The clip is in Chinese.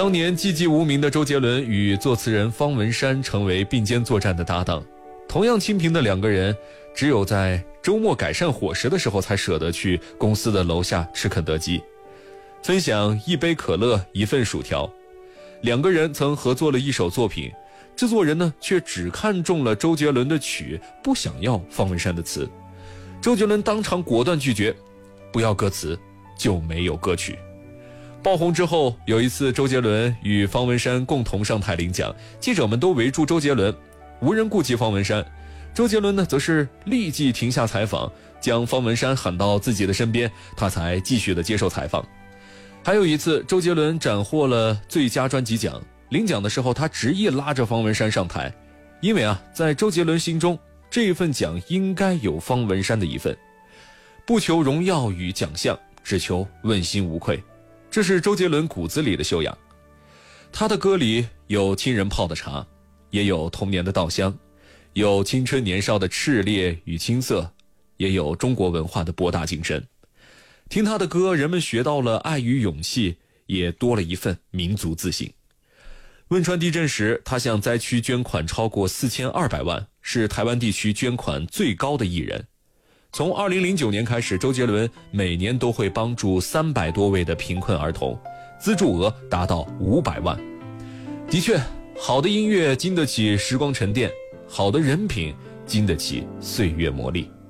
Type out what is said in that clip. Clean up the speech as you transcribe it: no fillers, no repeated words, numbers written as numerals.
当年寂寂无名的周杰伦与作词人方文山成为并肩作战的搭档，同样清贫的两个人，只有在周末改善伙食的时候才舍得去公司的楼下吃肯德基，分享一杯可乐一份薯条。两个人曾合作了一首作品，制作人呢却只看中了周杰伦的曲，不想要方文山的词。周杰伦当场果断拒绝，不要歌词就没有歌曲。爆红之后，有一次周杰伦与方文山共同上台领奖，记者们都围住周杰伦，无人顾及方文山。周杰伦呢则是立即停下采访，将方文山喊到自己的身边，他才继续的接受采访。还有一次，周杰伦斩获了最佳专辑奖，领奖的时候他执意拉着方文山上台，因为在周杰伦心中，这份奖应该有方文山的一份。不求荣耀与奖项，只求问心无愧，这是周杰伦骨子里的修养。他的歌里有亲人泡的茶，也有童年的稻香，有青春年少的炽烈与青涩，也有中国文化的博大精深。听他的歌，人们学到了爱与勇气，也多了一份民族自信。汶川地震时，他向灾区捐款超过4200万，是台湾地区捐款最高的艺人。从2009年开始，周杰伦每年都会帮助300多位的贫困儿童，资助额达到500万。的确，好的音乐经得起时光沉淀，好的人品经得起岁月磨砺。